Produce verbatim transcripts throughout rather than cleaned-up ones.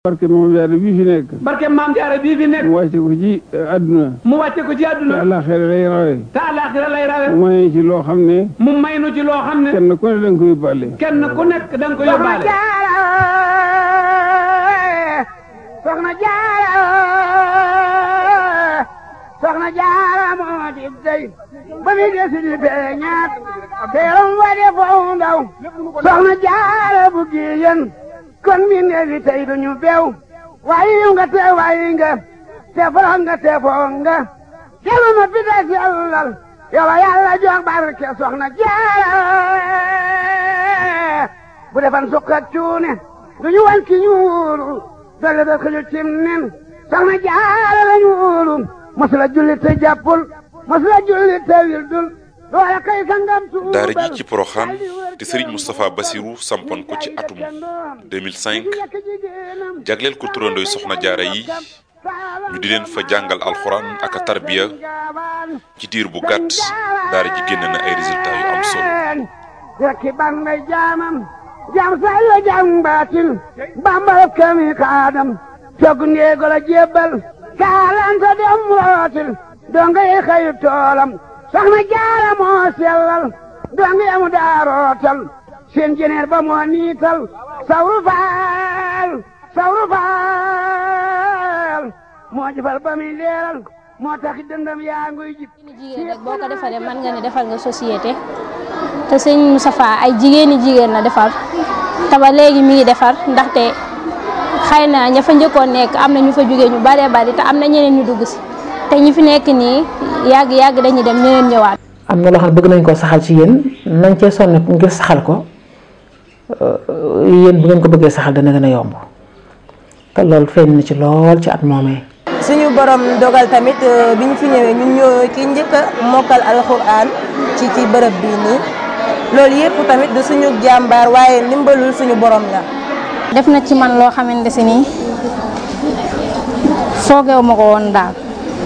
barke Maam Jaara bii fi nekk. barke Maam Jaara bii fi nekk. mu wàcce ko ci àdduna. mu wàcce ko ci àdduna. te àllaaxira lay rawe. te àllaaxira lay rawe. mu may ci loo xam ne. mu may nu ci loo xam ne. kenn ku ne da nga ko yóbbaale. kenn ku nekk da nga ko yóbbaale. Soxna Jaara Soxna Jaara moo di dey ba mi desi di feeñaat teeram wa de foo ndaw Soxna Jaara bu giyen kon mi neefi tey duñu beew waayi nga te waayi nga te forox nga te foo nga kelu ma fi des yàllal yow yàlla jox barke Soxna Jaara bu defan sukk ak cuune duñu wan ki ñuulu dolle da ko cim nen Soxna Jaara la ñuulu masula julli te jàppul masula julli te wildul loola kay sangam tuubal daara ji ci Porokhane te Serigne Moustapha Bassirou sampoon ko ci atum deux mille cinq jagleel ko turandooy Soxna Jaara yi ñu di leen fa jàngal alxuraan ak a tarbiya ci diir bu gàtt daara ji génn na ay résultats yu am solo. rekki ban ngay jaamam jaam say la jaam baatin bambal kami kaadam cog ndeego la jébbal kaalanta dem rootil donga yi xëyu toolam Soxna Jaara moo sellal donga yamu daa rootal seen jeneer ba moo niital sawru faal sawru faal moo jëfal ba muy leeral moo tax dëndam yaa nguy jib jigéen rek boo ko defaree mën nga ne defal nga société te sëñ Moustapha ay jigéeni jigéen la defar te ba léegi mi ngi defar ndaxte xëy na ña fa njëkkoon nekk am na ñu fa jógee ñu baree bari te am na ñeneen ñu dugg si te ñi fi nekk nii yàgg yàgg dañuy dem ñeneen ñëwaat. am na loo xam ne bëgg nañ koo saxal ci yéen nañ cee sonn ngir saxal ko yéen bu ngeen ko bëggee saxal dana gën a yomb te loolu feeñ na ci lool ci at moomee. suñu borom dogal tamit bi ñu fi ñëwee ñun ñoo ki njëkk a mokkal alxuraan ci ci bërëb bii nii loolu yëpp tamit du suñu jàmbaar waaye ndimbalul suñu borom la. def na ci man loo xamante si nii foogeewu ma ko woon daal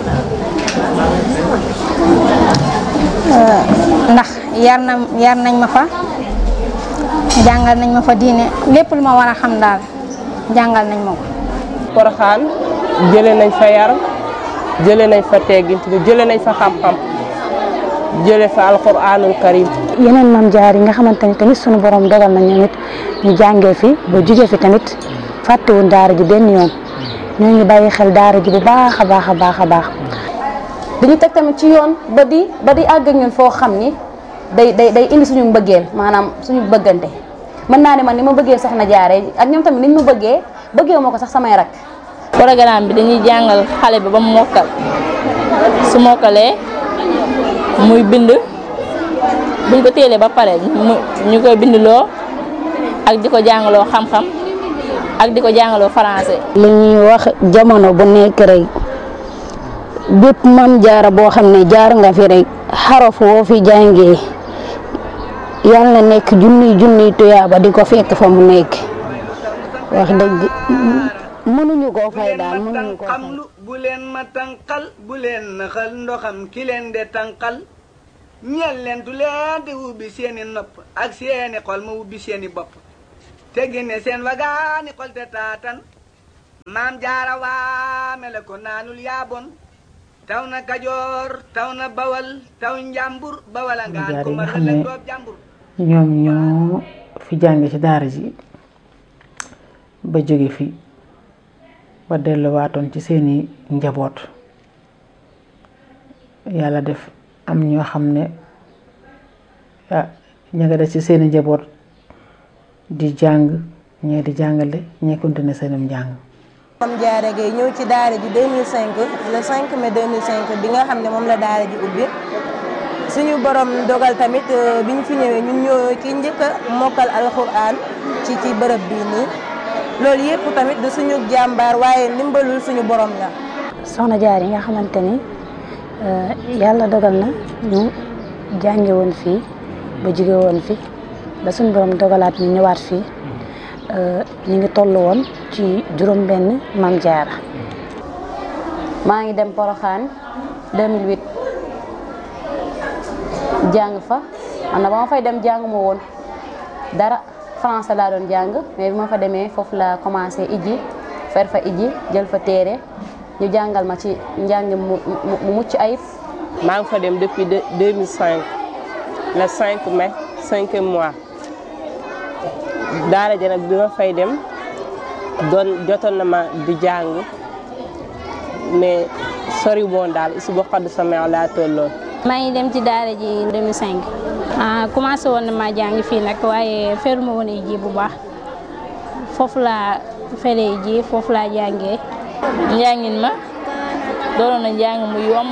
ndax yar na yar nañ ma fa jàngal nañ ma fa diine lépp lu ma war a xam daal jàngal nañ ma ko. Porokhane jëlee nañ fa yar jëlee nañ fa teggin jëlee nañ fa xam-xam jëlee fa alxuraanul karim. yeneen Maam Jaara yi nga xamante ni tamit sunu borom dogal na ñoom it ñu jàngee fi ba jugee fi tamit fàttewuñ daara ji benn yoon ñoo ngi bàyyi xel daara ji bu baax a baax a baax a baax. dañu teg tamit ci yoon ba di ba di àgg ak ñun foo xam ni day day day indi suñu mbëggeel maanaam suñu bëggante mën naa ne man ni ma bëggee Soxna Jaara ak ñoom tamit niñ ma bëggee bëggee moo ko sax samay rak. programme bi dañuy jàngal xale bi ba mu mokkal su mokkalee muy bind buñ ko téelee ba pare ñu koy bindloo ak di ko jàngaloo xam-xam ak di ko jàngaloo français. li ñuy wax jamono bu nekk rek bépp Maam Jaara boo xam ne jaar nga fi rek xaraf woo fi jàngee yàlla na nekk junniy junniy tuyaaba di ko fekk fa mu nekk wax dëgg mënuñu koo fay daal mënuñu koo fay. bu leen ma tànqal bu leen naxal ndoxam ki leen de tànqal ñeel leen tu leen di ubbi seeni nopp ak seeni xol ma ubbi seeni bopp te génne seen wagaani xol te taatan Maam Jaara waa mele ko naanul yaabon taw na Kajoor taw na Bawal taw Njàmbur Bawal a ngaan ko ma la doob Njàmbur. ñoom ñoo fi jànge ci daara ji ba jóge fi ba delluwaatoon ci seeni njaboot yàlla def am ñoo xam ne ah ña nga def ci seeni njaboot di jàng ñee di jàngale ñee continuer seenum njàng. Maam Jaara Gaye ñëw ci daara ji deux mille cinq le cinq mai deux mille cinq bi nga xam ne moom la daara ji ubbi suñu borom dogal tamit bi ñu fi ñëwee ñun ñoo ki njëkk a mokkal alxuraan ci ci bërëb bii nii loolu yëpp tamit du suñu jàmbaar waaye ndimbalul suñu borom la. Soxna Jaara yi nga xamante ni yàlla dogal na ñu jànge woon fii ba jóge woon fi ba suñu borom dogalaat ñu ñëwaat fii ñu ngi toll woon ci juróom benn Maam Jaara. maa ngi dem Porokhane deux mille huit jàng fa man na ba ma fay dem jàng ma woon dara français laa doon jàng mais bi ma fa demee foofu la commencé ijji fer fa iji jël fa téere ñu jàngal ma ci njàng mu mu mucc ayib. maa ngi fa dem depuis deux mille cinq le cinq mai cinquième mois daara ja nag bi ma fay dem doon jotoon na ma di jàng mais sori woon daal isu ba xadd sa meew laa tolloon. maa ngi dem ci daara ji deux mille cinq ah commencé woon na maa jàng fii nag waaye feruma woon ji bu baax foofu laa feree ji foofu laa jàngee. njàngin ma doonoon na njàng mu yomb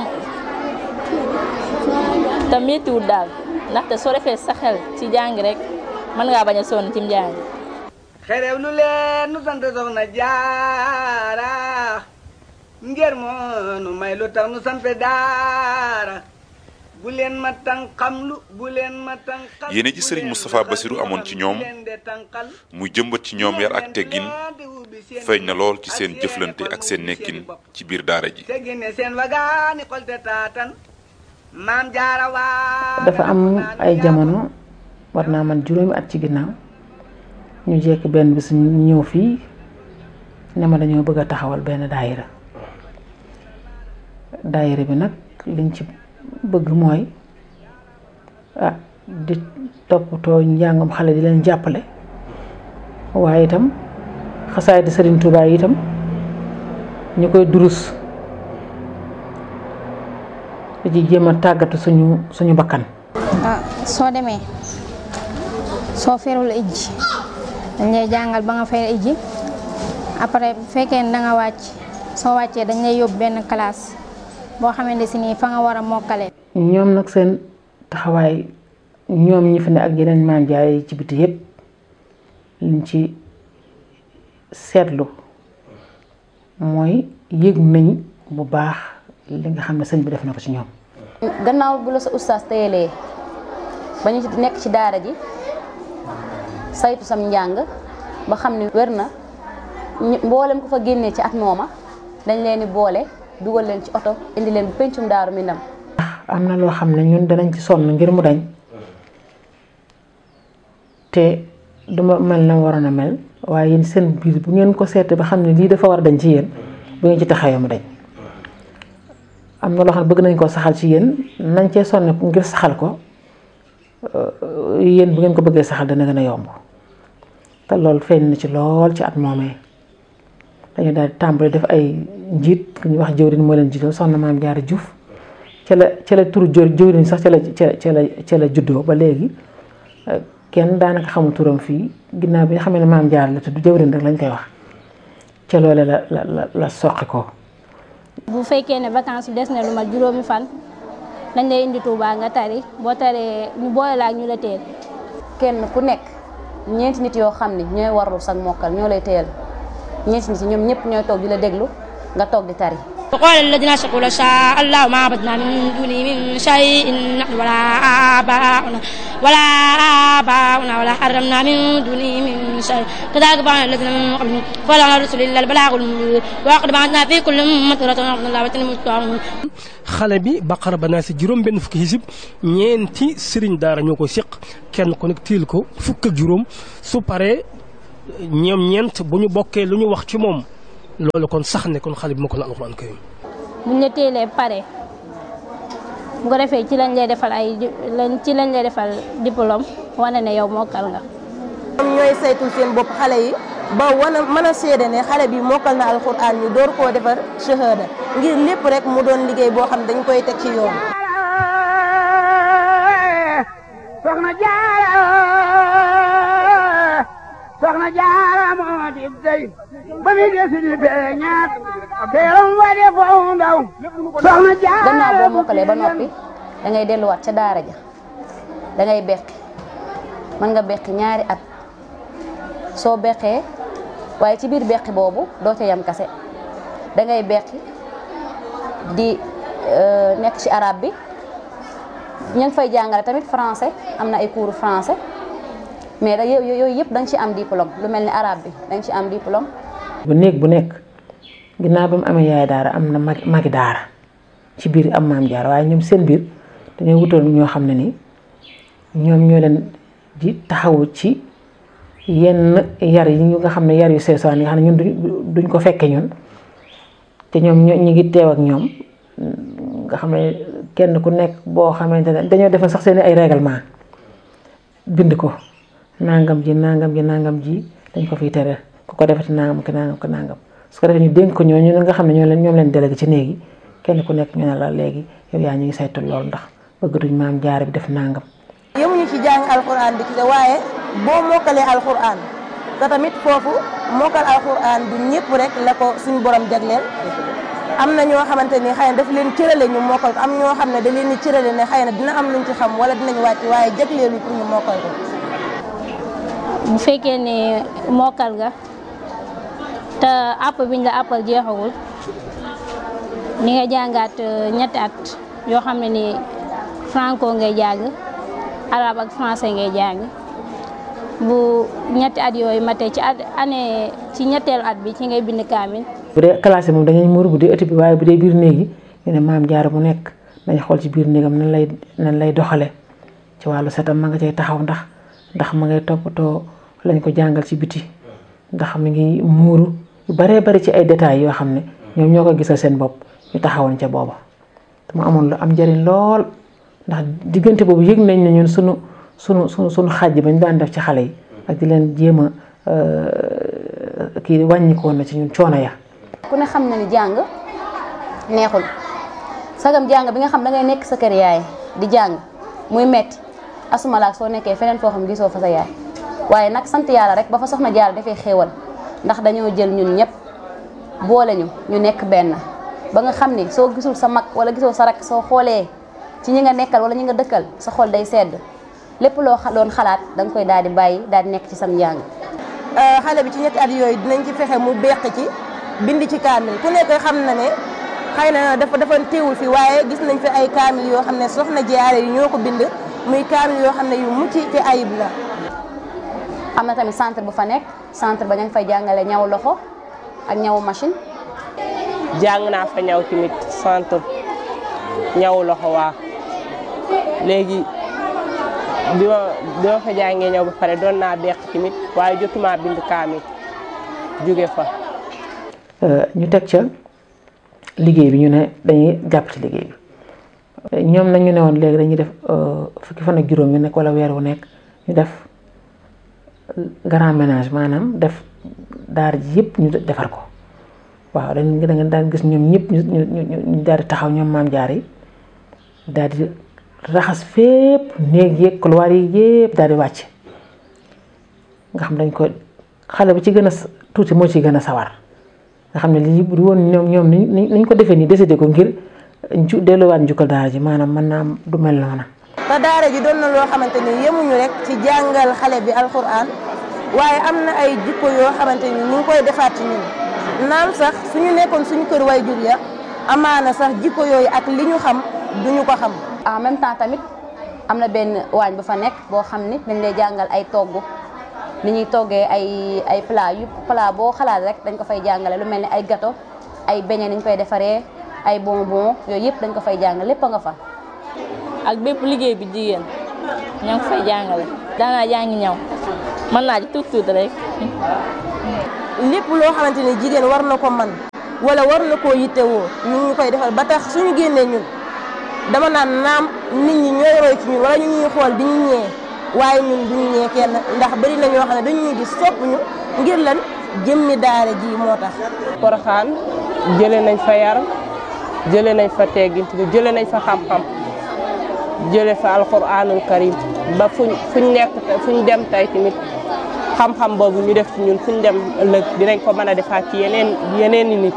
te méttiwul daal ndaxte soo defee sa xel ci jàng rek mën ngaa bañ a sonn ci njàng. xerew lu leen nu sant soxna jaara ngir moo nu may lu tax nu sampe daara bu leen ma tànqamlu bu leen ma tànqal. yéene ji Serigne Moustapha Bassirou amoon ci ñoom muy jëmbat ci ñoom yar ak teggin feeñ na lool ci seen jëflante ak seen nekkin ci biir daara ji. dafa am ay jamono war naa man juróomi at ci ginnaaw ñu jekk benn bis ñu ñëw fii ne ma dañoo bëgg a taxawal benn daayira daayira bi nag liñ ci bëgg mooy ah di toppatoo njàngam xale di leen jàppale waaye itam xasaay di Serigne Touba yi itam ñu koy durus di ci jéem a tàggatu suñu suñu bakkan. ah soo demee soo ferul ijji dañ lay jàngal ba nga fer ijji après bu fekkee ne da nga wàcc soo wàccee dañ lay yóbbu benn classe boo xamante si nii fa nga war a mokkale. ñoom nag seen taxawaay ñoom ñi fi ne ak yeneen maam jaare yi ci biti yépp liñ ci seetlu mooy yëg nañ bu baax li nga xam ne sëñ bi def na ko ci ñoom. gannaaw bu la sa ustaas teyelee ba ñu nekk ci daara ji saytu sam njàng ba xam ne wér na mboolem ko fa génnee ci at mooma dañ leen di boole dugal leen ci oto indi leen bu pencum Daaru Minam. am na loo xam ne ñun danañ ci sonn ngir mu dañ te duma mel na waroon a mel waaye yéen seen biir bu ngeen ko seetee ba xam ne lii dafa war a dañ ci yéen bu ngeen ci taxawee mu dañ. am na loo xam ne bëgg nañ koo saxal ci yéen nañ cee sonn ngir saxal ko yéen bu ngeen ko bëggee saxal dana gën a yomb te loolu feeñ na ci lool ci at moomee dañu daal di tàmbali def ay njiit ku ñuy wax jëwriñ moo leen jiital soxna Maam Jaara Juuf ca la ca la turu jëwriñ sax ca la ca la ca la juddoo ba léegi kenn daanaka xamul turam fii ginnaaw bi nga xam ne Maam Jaara la tudd jëwriñ rek lañ koy wax ca loole la la la la soqi ko. bu fekkee ne vacances des na lu mat juróomi fan dañ lay indi Touba nga tari boo taree ñu boole la ak ñu la teel. kenn ku nekk ñeenti nit yoo xam ne ñooy warlu sax mokkal ñoo lay teel ñeenti nit ñoom ñëpp ñooy toog di la déglu nga toog di tari. وقال الذين أشركوا لو شاء الله ما عبدنا من دونه من شيء نحن ولا آباؤنا ولا آباؤنا ولا حرمنا من دونه من شيء كذلك فعل الذين من قبلهم فلعل رسل الله البلاغ المبين وقد بعثنا في كل أمة رسولا أن الله المستعان xale bi Baqara ba naa si juróom benn fukki xisib ñeenti sëriñ daara ñoo ko seq kenn ku nekk tiil ko fukk ak juróom su paree ñoom ñeent bu ñu bokkee lu ñu wax ci moom loolu kon sax ne kon xale bi ma ko na alxuraan karim buñ la teelee pare bu ko defee ci lañ lay defal ay ci lañ lay defal diplôme wane ne yow mokkal nga. ñoom ñooy saytul seen bopp xale yi ba wana mën a seede ne xale bi mokkal na alxuraan ñu door koo defar shahada ngir lépp rek mu doon liggéey boo xam dañ koy teg ci yoon. soxna Jaara soxna Jaara moo di dey ba mi desi di beñaat teeram wa de foo ndaw soxna Jaara. gannaaw boo mokkalee ba noppi da ngay delluwaat ca daara ja da ngay beqi mën nga beqi ñaari at soo beqee waaye ci biir beqi boobu doo ca yam kase da ngay beqi di nekk ci arabe bi ñu ngi fay jàngale tamit français am na ay cours français mais da yooyu yëpp da nga ci am diplôme lu mel ni arabe bi da nga ci am diplôme. bu néeg bu nekk ginnaaw ba mu amee yaay daara am na magi magi daara ci biir am maam jaar waaye ñoom seen biir dañoo wutal ñoo xam ne ni ñoom ñoo leen di taxawu ci yenn yar yi ñu nga xam ne yar yu seesaan yi nga xam ne ñun duñ ko fekke ñun te ñoom ñu ngi teew ak ñoom nga xam ne kenn ku nekk boo xamante ne dañoo defal sax seen ay règlement bind ko nangam ji nangam ji nangam ji dañ ko fiy tere ku ko defati nangam ki nangam ki nangam su ko defee ñu dénk ko ñooñu nga xam ne ñoo leen ñoom leen délégué ci néegi kenn ku nekk ñu ne la léegi yow yaa ñu ngi saytu loolu ndax bëgg duñ maam jaare bi def nangam. yemuñu ci jàng alxuraan bi ci waaye boo mokkalee alxuraan te tamit foofu mokkal alxuraan du ñëpp rek la ko suñu borom jagleel am na ñoo xamante ni xëy na daf leen cërale ñu mokkal ko am ñoo xam ne da leen di cërale ne xëy na dina am luñ ci xam wala dinañ wàcc waaye jagleelu pour ñu mokkal ko. bu fekkee ne mokkal nga te àpp biñ la àppal jeexagul ni nga jàngaat ñetti at yoo xam ne ni franco ngay jàng arabe ak français ngay jàng bu ñetti at yooyu matee ci at année ci ñetteelu at bi ci ngay bind kaamil. bu dee classe moom dañuy muur bu dee ëtt bi waaye bu dee biir néegi ñu ne maam jaara bu nekk dañ xool ci biir néegam nan lay nan lay doxale ci wàllu setam ma nga cay taxaw ndax ndax ma ngay toppatoo lañ ko jàngal ci biti ndax mi ngi muuru yu baree bari ci ay détails yoo xam ne ñoom ñoo ko gisal seen bopp ñu taxawoon ca booba te mu amoon lu am njëriñ lool ndax diggante boobu yëg nañ ne ñun sunu sunu sunu sunu xàjj ba ñu daan def ci xale yi ak di leen jéem a kii wàññikoon na ci ñun coono ya. ku ne xam na ni jàng neexul sagam jàng bi nga xam da ngay nekk sa kër yaay di jàng muy metti asuma laak soo nekkee feneen foo xam gisoo fa sa yaay waaye nag sant yàlla rek ba fa soxna jaar dafay xéewal ndax dañoo jël ñun ñëpp boole ñu ñu nekk benn ba nga xam ni soo gisul sa mag wala gisoo sa rak soo xoolee ci ñi nga nekkal wala ñi nga dëkkal sa xol day sedd lépp loo doon xalaat da nga koy daal di bàyyi daal di nekk ci sam njàng. xale bi ci ñetti at yooyu dinañ ci fexe mu beq ci bind ci kaamil ku nekk xam na ne xëy na dafa dafa teewul fi waaye gis nañ fi ay kaamil yoo xam ne soxna jaare yi ñoo ko bind muy kaamil yoo xam ne yu mucc ci ayib la. am na tamit centre bu fa nekk centre ba ña ngi fay jàngale ñaw loxo ak ñawu machine. jàng naa fa ñaw tamit centre ñaw loxo waa léegi bi ma bi ma fa jàngee ñaw ba pare doon naa beq tamit waaye jotuma bind kaamil jóge fa. ñu teg ca liggéey bi ñu ne dañuy jàpp ci liggéey bi ñoom nag ñu ne woon léegi dañuy def fukki fan ak juróom yu nekk wala weer wu nekk ñu def grand ménage maanaam def daara ji yëpp ñu defar ko waaw dañ da nga daan gis ñoom ñëpp ñu ñu ñu daal di taxaw ñoom maam jaar yi daal di raxas fépp néeg yeeg couloir yi yëpp daal di wàcc nga xam dañ ko xale bu ci gën a tuuti moo ci gën a sawar nga xam ne lii bu woon ñoom ñoom ni niñ ko defee nii décidé ko ngir ju delluwaat njukkal daara ji maanaam mën naa du mel noona. te daara ji doon na loo xamante ni yemuñu rek ci jàngal xale bi alxuraan waaye am na ay jikko yoo xamante ni ñu ngi koy defaat ci ñun naam sax suñu nekkoon suñu kër way jur ya amaana sax jikko yooyu ak li ñu xam duñu ko xam. en même temps tamit am na benn waañ bu fa nekk boo xam ni dañ lay jàngal ay togg ni ñuy toggee ay ay plat yu plat boo xalaat rek dañ ko fay jàngale lu mel ni ay gâteau ay beignet ni ñu koy defaree ay bonbon yooyu yëpp dañ ko fay jàngale lépp a nga fa. ak bépp liggéey bi jigéen ña ngi fay jàngale daanaa jàngi ñaw mën naa ci tuut tuut rek. lépp loo xamante ni jigéen war na ko man wala war na koo yittewoo ñu ngi koy defal ba tax suñu génnee ñun dama naan naam nit ñi ñooy roy ci ñun wala ñu ñuy xool di ñu ñee waaye ñun duñu ñee kenn ndax bari na ñoo xam ne dañu ñuy gis sopp ñu ngir lan jëmmi daara ji moo tax. Porokhane jëlee nañ fa yar jëlee nañ fa teggin jëlee nañ fa xam-xam jëlee fa alxuraanul karim ba fuñ fuñ nekk fuñ dem tey tamit xam-xam boobu ñu def ci ñun fuñ dem ëllëg dinañ ko mën a defaat ci yeneen yeneen i nit.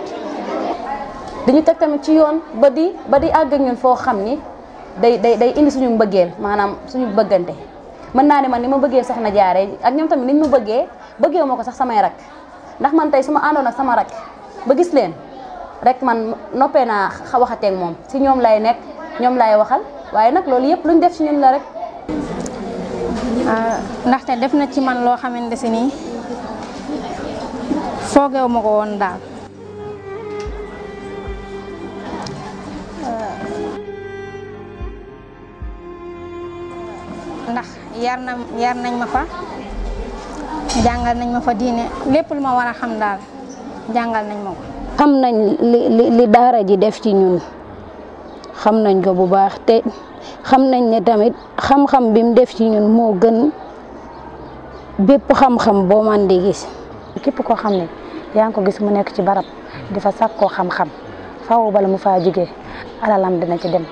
dañu teg tamit ci yoon ba di ba di àgg ak ñun foo xam ni day day day indi suñu mbëggeel maanaam suñu bëggante mën naa ne man ni ma bëggee soxna jaare ak ñoom tamit niñ ma bëggee bëggee ma ko sax samay rak ndax man tey su ma àndoon ak sama rak ba gis leen rek man noppee naa waxateeg moom si ñoom lay nekk ñoom lay waxal waaye nag loolu yëpp luñ def ci ñun la rek. ndaxte def na ci man loo xamante si nii foogeewu ma ko woon daal. ndax yar na yar nañ ma fa jàngal nañ ma fa diine lépp lu ma war a xam daal jàngal nañ ma ko. xam nañ li li li daara ji def ci ñun xam nañ ko bu baax te xam nañ ne tamit xam-xam bi mu def ci ñun moo gën bépp xam-xam boo man di gis. képp koo xam ne yaa ngi ko gis mu nekk ci barab di fa sàkkoo xam-xam faaw bala mu faa jógee alalam dina ci dem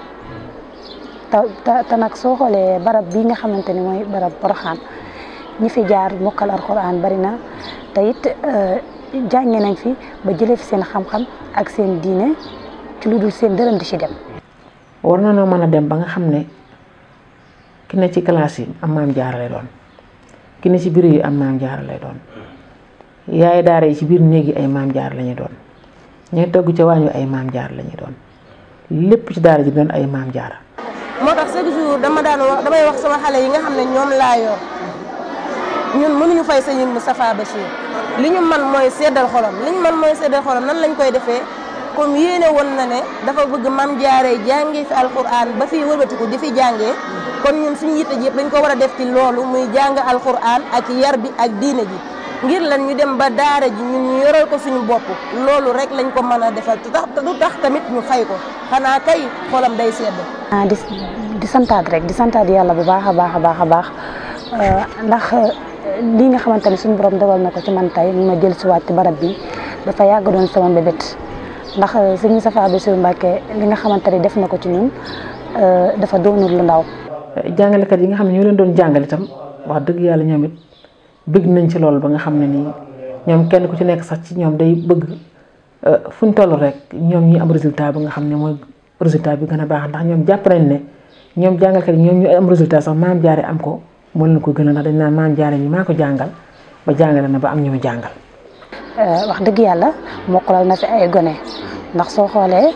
te te nag soo xoolee barab bii nga xamante ni mooy barab Porokhane ñi fi jaar mokkal alxuraan bari na te it jànge nañ fi ba jëlee fi seen xam-xam ak seen diine ci lu dul seen dërëm di ci dem. war na noo mën a dem ba nga xam ne ki ne ci classe yi am maam jaara lay doon ki ne ci biir yi am maam jaara lay doon yaay daara yi ci biir néeg yi ay maam jaara la ñuy doon ñooy togg ca waañu ay maam jaara la ñuy doon lépp ci daara ji doon ay maam jaara. moo tax chaque jour dama daan wax damay wax sama xale yi nga xam ne ñoom laa yor ñun mënuñu fay sëñ Moustapha Bachir li ñu man mooy seddal xolam li ñu man mooy seddal xolam nan lañ koy defee comme yéene woon na ne dafa bëgg maam jaaree jàngee fi alquran ba fii wëlbatiku di fi jàngee kon ñun suñu yitte ji yëpp dañ ko war a def ci loolu muy jàng alquran ak yar bi ak diine ji ngir lan ñu dem ba daara ji ñun ñu yoral ko suñu bopp loolu rek lañ ko mën a defal te tax du tax tamit ñu fay ko xanaa kay xolam day sedd. ah di di santaat rek di santaat yàlla bu baax a baax a baax a baax ndax lii nga xamante ne suñu borom dogal na ko ci man tey ma jël si waat ci barab bi dafa yàgg doon sama mbébét ndax sëñ Moustapha Bassirou Mbacké li nga xamante ne def na ko ci ñun dafa doonul lu ndaw. jàngalekat yi nga xam ne ñoo leen doon jàngal itam wax dëgg yàlla ñoom it bëgg nañ ci loolu ba nga xam ne nii ñoom kenn ku ci nekk sax ci ñoom day bëgg fu ñu toll rek ñoom ñi am résultat ba nga xam ne mooy résultat bi gën a baax ndax ñoom jàpp nañ ne ñoom jàngalkat yi ñoom ñu am résultat sax maam jaare am ko moo leen ko gën a ndax dañ naan maam jaare ñi maa ko jàngal ba jàngale na ba am ñu mu jàngal. wax dëgg yàlla mokkalal na fi ay gone ndax soo xoolee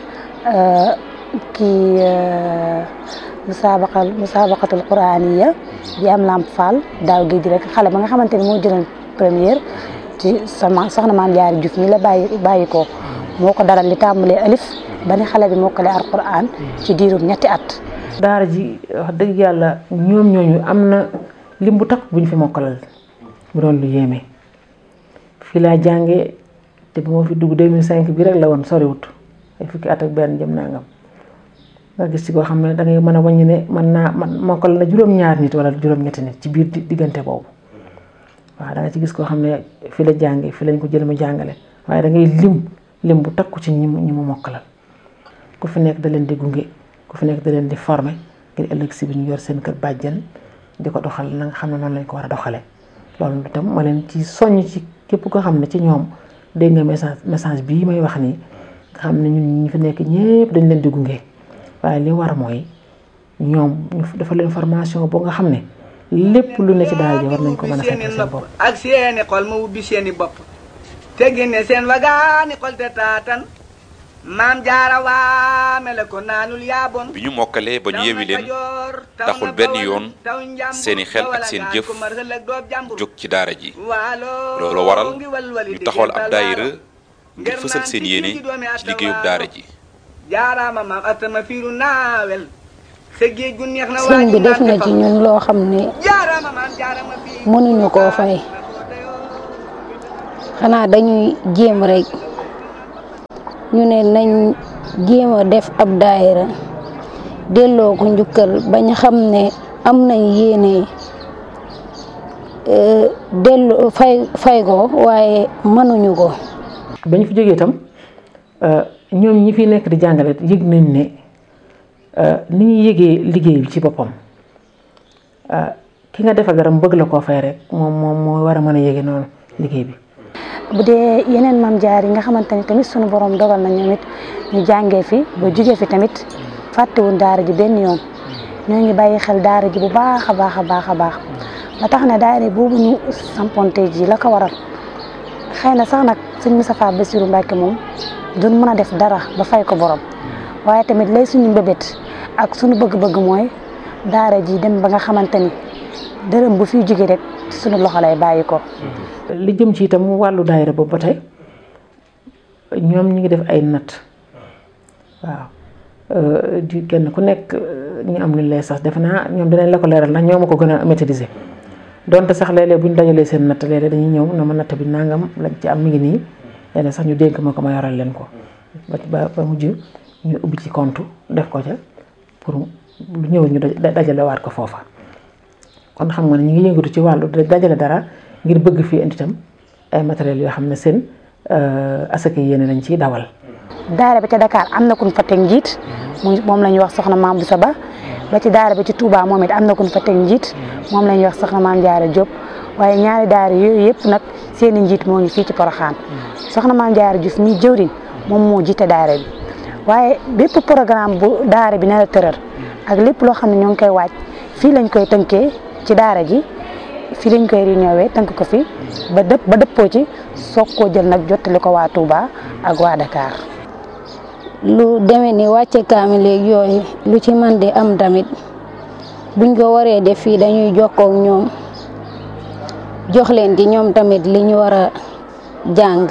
kii musaabaqal musaabaqatul quraaniya bi am lamp fall daaw géej rek xale ba nga xamante ni moo jëloon première ci sama soxna maam jaare Juuf mi la bàyyi bàyyi ko moo ko dalal li tàmbalee alif ba ni xale bi mokkale alquran ci diirum ñetti at. daara ji wax dëgg yàlla ñoom ñooñu am na lim bu tax buñ fi mokkalal mu doon lu yéeme fii laa jàngee te bi moo fi dugg deux mille cinq bi rek la woon soriwut ay fukki at ak benn jëm nangam nga gis ci koo xam ne da ngay mën a wàññi ne mën naa man mokkal na juróom-ñaar nit wala juróom-ñetti nit ci biir diggante boobu waaw da nga ci gis koo xam ne fi la jàngee fi lañ ko jël mu jàngale waaye da ngay lim lim bu takku ci ñi mu ñi mu mokkalal ku fi nekk da leen di gunge ku fi nekk da leen di former ngir ëllëg si bi ñu yor seen kër bàjjen di ko doxal na nga xam ne noonu lañ ko war a doxalee loolu itam ma leen ci soññ ci képp koo xam ne ci ñoom dégg nga message message bii may wax nii nga xam ne ñun ñi fi nekk ñëpp dañ leen di gunge waaye li war mooy ñoom ñu dafa leen formation boo nga xam ne lépp lu ne ci daara ji war nañ ko mën a fekk seen bopp ak seeni xol ma ubbi seeni bopp te génne seen wagaani xol te taatan maam jaara waa mele ko naanul yaabon bi ñu mokkalee ba ñu yewi leen taxul benn yoon seeni xel ak seen jëf jóg ci daara ji loolu waral ñu taxawal ab daayira ngir fësal seen yéene ci liggéeyub daara ji jaaraama maam atama fiiru naawel sa géej gu neex na sëñ bi def na ci ñun loo xam ne mënuñu koo fay xanaa dañuy jéem rek ñu ne nañ jéem a def ab daayira delloo ko njukkal bañ xam ne am nañ yéene delloo fay fay ko waaye mënuñu ko. bañ fi jógee itam ñoom ñi fi nekk di jàngale yëg nañ ne ni ñuy yëgee liggéey bi ci boppam ki nga defa garam bëgg la koo fay rek moom moom moo war a mën a yëge noonu liggéey bi. bu dee yeneen maam jaar yi nga xamante ni tamit sunu borom dogal na ñoom it ñu jàngee fi ba jugee fi tamit fàttewuñ daara ji benn yoon ñoo ngi bàyyi xel daara ji bu baax a baax a baax a baax ba tax na daara boobu ñu samponte ji la ko waral xëy na sax nag sëñ Moustapha Bassirou Mbacké moom duñ mën a def dara ba fay ko borom waaye tamit lay suñu mbébét ak suñu bëgg-bëgg mooy daara ji dem ba nga xamante ni dërëm bu fiy jóge rek suñu loxo lay bàyyi ko. li jëm ci itam wàllu daayira boobu ba tey ñoom ñu ngi def ay natt waaw di kenn ku nekk ñu am lu lay sax defe naa ñoom dinañ la ko leeral ndax ñoo ma ko gën a maîtriser donte sax léeg-léeg bu ñu dajalee seen natt léeg-léeg dañuy ñëw na ma natt bi nangam lañ ci am mi ngi nii léeg-léeg sax ñu dénk ma ko ma yoral leen ko ba ba mujj ñu ubbi ci compte def ko ca pour lu ñëw ñu dajale waat ko foofa kon xam nga ne ñu ngi yëngatu ci wàllu dajale dara ngir bëgg fii indi itam ay matériel yoo xam ne seen asaka yéene lañ ciy dawal. daara bi ca Dakar am na ku ñu fa teg njiit moom la ñuy wax soxna Maam Boussa Ba ba ci daara bi ci Touba moom it am na ku ñu fa teg njiit moom la ñuy wax soxna Maam Jaara Diop waaye ñaari daara yooyu yëpp nag seen i njiit moo ngi fii ci Porokhane soxna Maam Jaara Diouf mi jëwriñ moom moo jiite daara bi waaye bépp programme bu daara bi nar a tëral ak lépp loo xam ne ñoo ngi koy waaj fii lañ koy tënkee ci daara ji fii lañ koy réunion tënk ko fi ba dëpp ba dëppoo ci soog koo jël nag jottali ko waa Touba ak waa Dakar. lu demee ni wàcce kaamil léegi yooyu lu ci man di am tamit buñ ko waree def fii dañuy jokkoo ak ñoom jox leen ci ñoom tamit li ñu war a jàng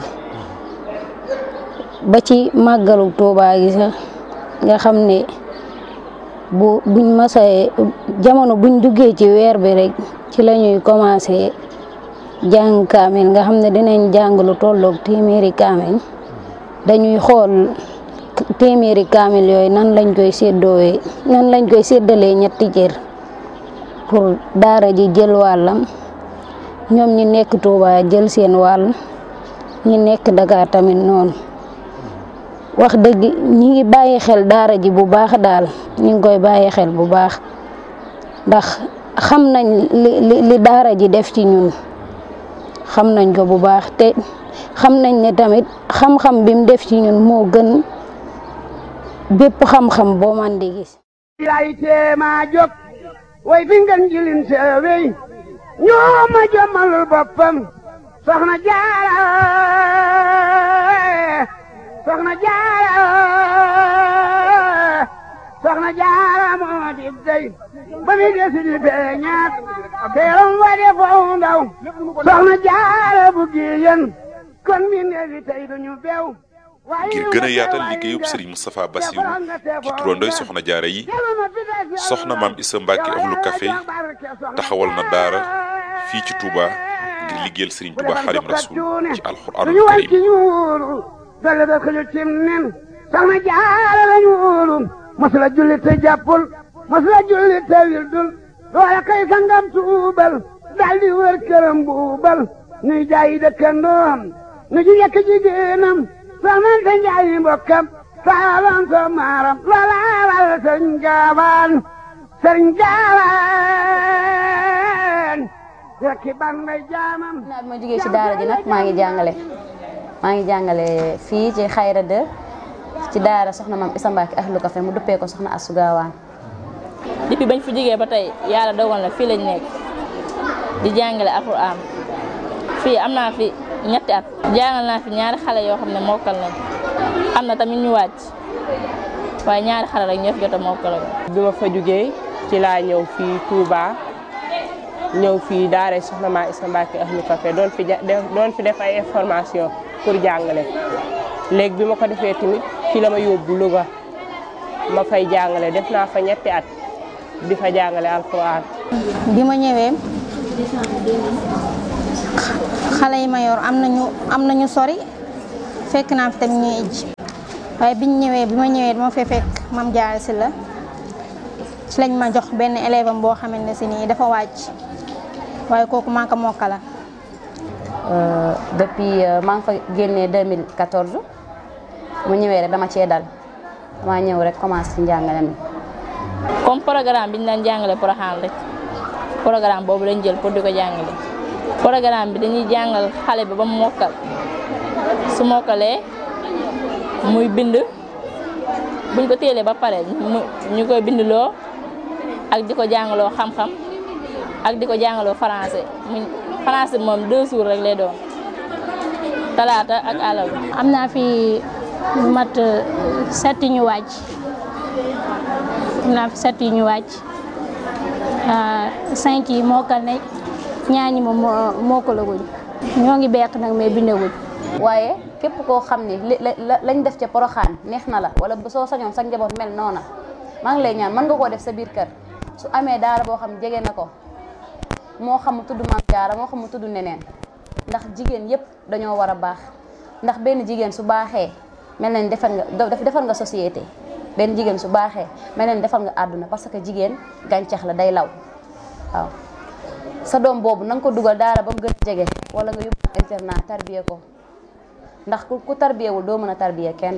ba ci màggalu Touba gi sax nga xam ne bu buñ masee jamono buñ duggee ci weer bi rek ci la ñuy commencé jàng kaamil nga xam ne dinañ jàng lu tolloog téeméeri kaamil dañuy xool téeméeri kaamil yooyu nan lañ koy séddoowee nan lañ koy séddalee ñetti jër pour daara ji jël wàllam ñoom ñi nekk Touba jël seen wàll ñi nekk Dakar tamit noonu wax dëgg ñi ngi bàyyi xel daara ji bu baax daal ñi ngi koy bàyyi xel bu baax ndax xam nañ li li daara ji def ci ñun xam nañ ko bu baax te xam nañ ne tamit xam-xam bi mu def ci ñun moo gën bépp xam-xam boo man di gis lay teema jóg way fi ngeen jilin seewey ñoo ma jommalul boppam soxna Jaara soxna Jaara soxna Jaara moo di dey ba mi desi di feeñaat teeram wa de foofu ndaw soxna Jaara bu giyen kon mi neefi tey duñu beew ngir gën a yaatal liggéeyub Serigne Moustapha Bassirou ci turandoy soxna jaara yi soxna maam Issa Mbacke ahlu café taxawal na daara fii ci Touba ngir liggéeyal Serigne Touba Xaadimu Rasuul ci alxuraanul karim dale da xëju cim nen soxna jaara lañu wóolu masula julli te jàppul masula julli te wildul loola kay sangam tuubal daldi wër këram buubal nuy jaayi dëkkandoom nu ji yekk jigéenam soxnante njaayi mbokkam saalam so maaram loola wal sëriñ gaawaan sëriñ gaawaan rekki ban may jaamam naa bi ma jógee ci daara ji nag maa ngi jàngale maa ngi jàngale fii ci Xayra de ci daara soxna maam Issa Mbacke ahlu café mu duppee ko soxna Astou Gawane. depuis bañ fi jógee ba tey yàlla dogal na fii lañ nekk di jàngale alxuraan fii am naa fi ñetti at jàngal naa fi ñaari xale yoo xam ne mokkal nañ am na tamit ñu wàcc waaye ñaari xale rek ñoo fi jot a mokkal. bi ma fa jógee ci laa ñëw fii Touba ñëw fii daara soxna maam Issa Mbacke ahlu café doon fi doon fi def ay information pour jàngale léegi bi ma ko defee tamit ci la ma yóbbu Louga ma fay jàngale def naa fa ñetti at di fa jàngale alxuraan. bi ma ñëwee xale yi ma yor am nañu am nañu sori fekk naa fi tamit ñuy ijj waaye biñ ñëwee bi ma ñëwee dama fee fekk mam Jaara si la ci lañ ma jox benn élève am boo xamante ne si nii dafa wàcc waaye kooku maa ko mokkala. depuis maa ngi fa génnee deux mille quatorze mu ñëwee rek dama cee dal dama ñëw rek commencé ci njàngale mi. comme programme bi ñu daan jàngale Porokhane rek programme boobu lañ jël pour di ko jàngale programme bi dañuy jàngal xale bi ba mu mokkal su mokkalee muy bind buñ ko téelee ba pare ñu koy bindloo ak di ko jàngaloo xam-xam ak di ko jàngaloo français mu français moom deux jours rek lay doon talaata ak àllarba. am naa fi mat sept ñu wàcc am naa fi sept ñu wàcc cinq yi mokkal nañ ñaar ñi moom mokkalaguñ ñoo ngi beq nag mais bindaguñ. waaye képp koo xam ni lañ def ca Porokhane neex na la wala soo sañoon sa njaboot mel noona maa ngi lay ñaan mën nga koo def sa biir kër su amee daara boo xam jege na ko moo xam mu tudd Maam Jaara moo xam mu tudd neneen ndax jigéen yépp dañoo war a baax ndax benn jigéen su baaxee mel na ni defar nga defar nga société benn jigéen su baaxee mel na ni defar nga àdduna parce que jigéen gàncax la day law waaw sa doom boobu na nga ko dugal daara ba mu gën a jege wala nga yóbbu internat tarbiye ko ndax ku ku tarbiyewul doo mën a tarbiye kenn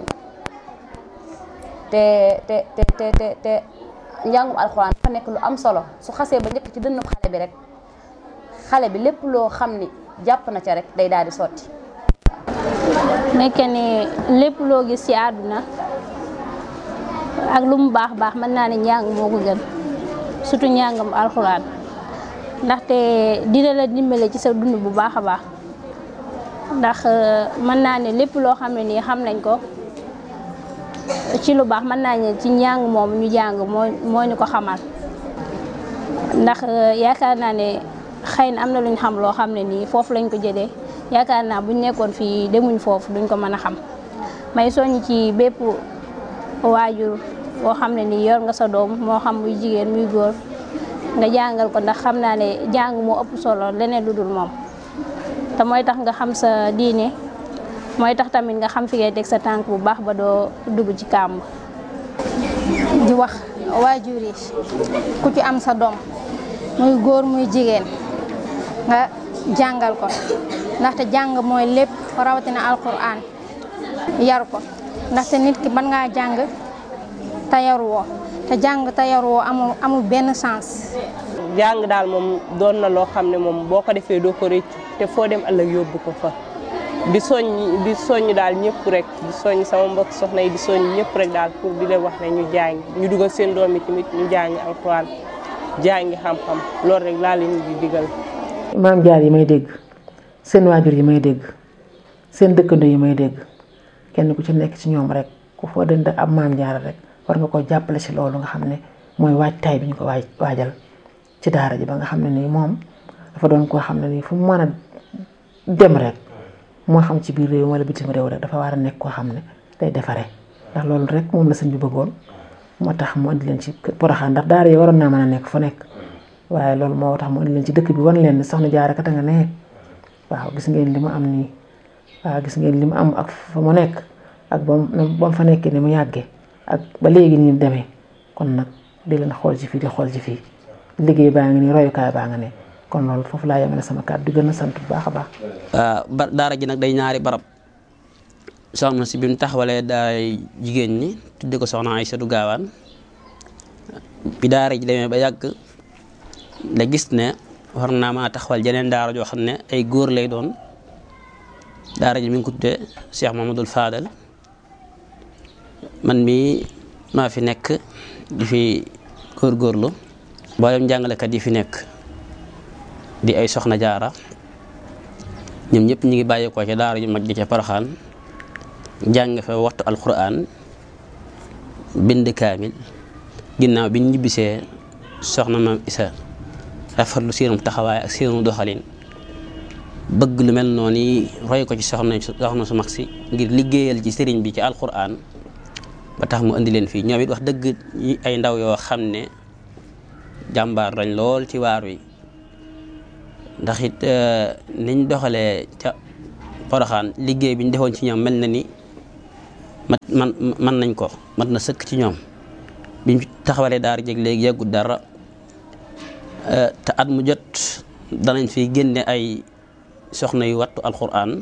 te te te te te te njàngum alxuraan dafa nekk lu am solo su xasee ba njëkk ci dënnu xale bi rek xale bi lépp loo xam ni jàpp na ca rek day daal di sotti. nekk ni lépp loo gis ci àdduna ak lu mu baax baax mën naa ne njàng moo ko gën surtout njàngam alxuraan ndaxte dina la dimbale ci sa dund bu baax a baax ndax mën naa ne lépp loo xam ne nii xam nañ ko ci lu baax mën naa ne ci njàng moom ñu jàng moo moo ñu ko xamal ndax yaakaar naa ne xëy na am na lu ñu xam loo xam ne nii foofu lañ ko jëlee yaakaar naa buñ nekkoon fii demuñ foofu duñ ko mën a xam may soññ ci bépp waajur boo xam ne nii yor nga sa doom moo xam muy jigéen muy góor nga jàngal ko ndax xam naa ne jàng moo ëpp solo leneen lu dul moom te mooy tax nga xam sa diine mooy tax tamit nga xam fi ngay teg sa tànk bu baax ba doo dugg ci kàmb. di wax waajur yi ku ci am sa doom muy góor muy jigéen nga jàngal ko ndaxte jàng mooy lépp rawatina alquran yar ko ndaxte nit ki mën ngaa jàng te yaruwoo te jàng te yaruwoo amul amul benn chance. jàng daal moom doon na loo xam ne moom boo ko defee doo ko rëccu te foo dem ëllëg yóbbu ko fa di soññ di soññ daal ñëpp rek di soññ sama mbokk soxna yi di soññ ñëpp rek daal pour di leen wax ne ñu jàng ñu dugal seen doom yi tamit ñu jàngi alxuraan jàngi xam-xam loolu rek laa leen di digal. maam jaar yi may dégg seen waajur yi may dégg seen dëkkandoo yi may dégg kenn ku ci nekk ci ñoom rek ku foo dënd ab maam jaar rek war nga ko jàppale ci loolu nga xam ne mooy waajtaay bi ñu ko waaj waajal ci daara ji ba nga xam ne nii moom dafa doon koo xam ne nii fu mu mën a dem rek moo xam ci biir réew wala bitim réew rek dafa war a nekk koo xam ne day defaree ndax loolu rek moom la sëñ bi bëggoon moo tax mu andi leen ci Porokhane ndax daara yi waroon naa mën a nekk fu nekk waaye loolu moo tax mu andi leen ci dëkk bi wan leen ne soxna Jaara kat nga ne waaw gis ngeen li mu am nii waaw gis ngeen li mu am ak fa mu nekk ak ba mu fa nekkee ni mu yàggee ak ba léegi nii demee kon nag di leen xool ci fii di xool ci fii liggéey baa ngi nii royukaay baa nga ne kon loolu foofu laa yemale sama kàddu di gën a sant bu baax a baax. ba daara ji nag day ñaari barab soxna si bi mu taxawalee daay jigéen ñi tudde ko soxna Aysatu Gaawaan bi daara ji demee ba yàgg la gis ne war naa maa taxawal jeneen daara joo xam ne ay góor lay doon daara ji mi ngi ko tuddee Cheikh Mamadou Fadal man mii maa fi nekk di fi góorgóorlu mboolem jàngalekat yi fi nekk di ay soxna jaara ñoom ñëpp ñu ngi bàyyeekoo ca daara ju mag ji ca Porokhane jàng fa waxtu alquran bind kaamil ginnaaw bi ñu ñibbisee soxna maam Isa rafetlu seenum taxawaay ak seenu doxalin bëgg lu mel noonu yi roy ko ci soxna soxna su mag si ngir liggéeyal ci sëriñ bi ci alquran ba tax mu indi leen fii ñoom it wax dëgg ay ndaw yoo xam ne jàmbaar lañ lool ci waar wi ndax it niñ doxalee ca Porokhane liggéey bi ñu defoon ci ñoom mel na ni mat man man nañ ko mat na sëkk ci ñoom biñ taxawalee daara jeg léegi yàggut dara te at mu jot danañ fi génne ay soxna yu wattu alquran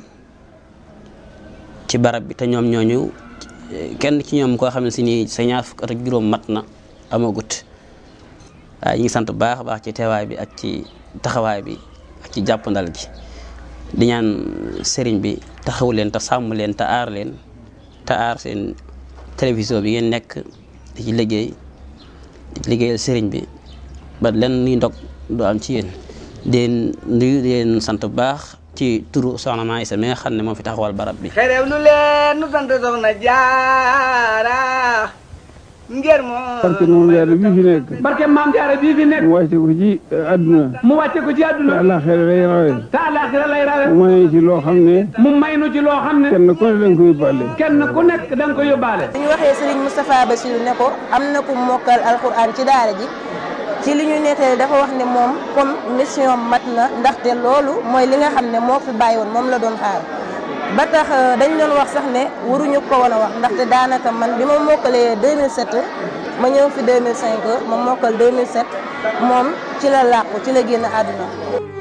ci barab bi te ñoom ñooñu kenn ci ñoom koo xam ne si ni sa ñaar fukk at ak juróom mat na amagut waaye ñu ngi sant bu baax a baax ci teewaay bi ak ci taxawaay bi ak ci jàppandal gi di ñaan sëriñ bi taxawu leen te sàmm leen te aar leen te aar seen télévision bi ngeen nekk di ci liggéey di liggéeyal sëriñ bi ba len nuy ndog doo am ci yéen den nuyu leen sant bu baax ci turu soxna Maam Isa mi nga xam ne moo fi taxawal barab bi xerew lu leen nu sant soxna Jaara ngir moo barke moom jaara bii fi nekk barke maam jaara bii fi nekk mu wàcce ko ci àdduna mu wàcce ko ci àdduna te àllaaxira lay rawe te àllaaxira lay rawe mu may ci loo xam ne mu may nu ci loo xam ne kenn ku ne danga ko yóbbaale kenn ku nekk danga ko yóbbaale bu ñu waxee Serigne Moustapha Bassirou ne ko am na ku mokkal alxuraan ci daara ji ci li ñu nettali dafa wax ne moom comme mission mat na ndaxte loolu mooy li nga xam ne moo fi bàyyi woon moom la doon xaar ba tax dañ doon wax sax ne waruñu ko woon a wax ndaxte daanaka man bi ma mokkalee deux mille sept ma ñëw fi deux mille cinq ma mokkal deux mille sept moom ci la làqu ci la génn àdduna